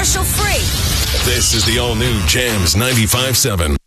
commercial free. This is the all-new Jams 95.7.